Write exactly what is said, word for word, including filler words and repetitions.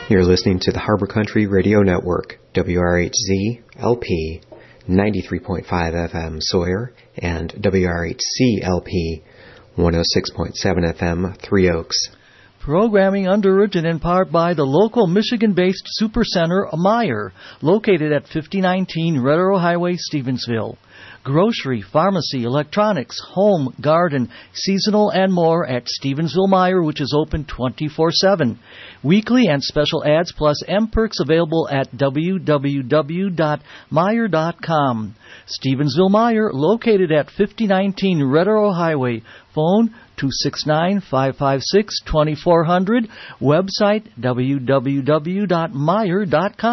You're listening to the Harbor Country Radio Network, W R H Z L P ninety-three point five F M Sawyer and W R H C L P one oh six point seven F M Three Oaks. Programming underwritten in part by the local Michigan-based Supercenter Meijer, located at fifty nineteen Red Arrow Highway, Stevensville. Grocery, pharmacy, electronics, home, garden, seasonal, and more at Stevensville Meijer, which is open twenty-four seven. Weekly and special ads plus M-Perks available at w w w dot meijer dot com. Stevensville Meijer, located at fifty nineteen Red Arrow Highway. Phone two six nine, five five six, two four zero zero. Website w w w dot meijer dot com.